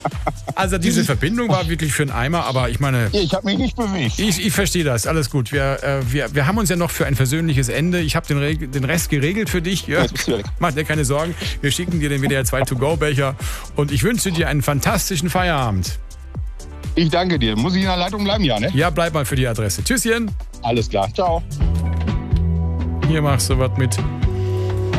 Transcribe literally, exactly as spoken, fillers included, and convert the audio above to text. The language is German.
Also diese Verbindung war wirklich für einen Eimer, aber ich meine... Ich habe mich nicht bewegt. Ich, ich verstehe das, alles gut. Wir, äh, wir, wir haben uns ja noch für ein versöhnliches Ende. Ich habe den, Reg- den Rest geregelt für dich. Ja. Mach dir keine Sorgen. Wir schicken dir den W D R zwei To-Go-Becher und ich wünsche dir einen fantastischen Feierabend. Ich danke dir. Muss ich in der Leitung bleiben, ja, ne? Ja, bleib mal für die Adresse. Tschüsschen. Alles klar. Ciao. Hier machst du was mit.